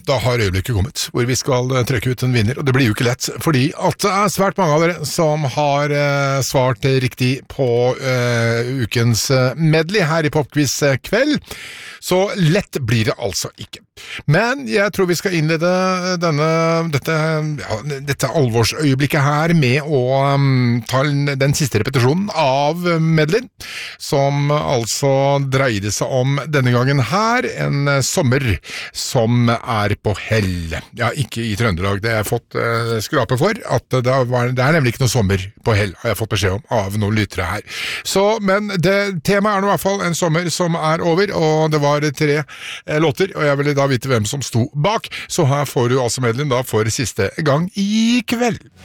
da har øyeblikket kommet, hvor vi skal trekke ut en vinner, og det blir jo ikke lett, fordi at det svært mange av dere som har svart riktig på ukens medley her i Popquiz kveld, så lett blir det altså ikke. Men jeg tror vi skal innlede dette alvorsøyeblikket her med å ta den siste repetisjonen av medleyen, som altså dreide seg om denne gangen her, en sommer som på hell. Ja, ikke i Trøndelag, det har jeg fått skrape for, at det er nemlig ikke noe sommer på hell, har jeg fått beskjed om av noen lyttere her. Så, men temaet nå i hvert fall en sommer som over, og det var 3 låter, og jeg ville da vite hvem som sto bak, så her får du altså medleyen da for siste gang i kveld.